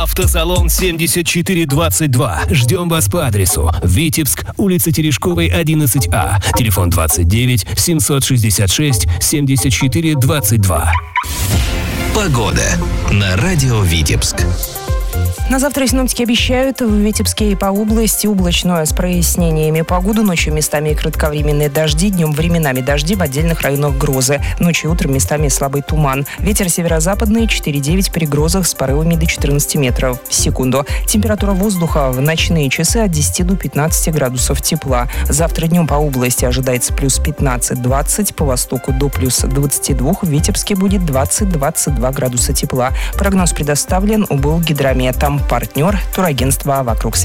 Автосалон 7422. Ждем вас по адресу: Витебск, улица Терешковой, 11А. Телефон 29 766 74 22. Погода на радио Витебск. На завтра синоптики обещают в Витебске и по области облачную с прояснениями погоду. Ночью местами кратковременные дожди, днем временами дожди, в отдельных районах грозы. Ночью и утром местами слабый туман. Ветер северо-западный 4,9 при грозах с порывами до 14 метров в секунду. Температура воздуха в ночные часы от 10 до 15 градусов тепла. Завтра днем по области ожидается плюс 15-20, по востоку до плюс 22. В Витебске будет 20-22 градуса тепла. Прогноз предоставлен у Белгидромета. Партнер турагентства «Вокруг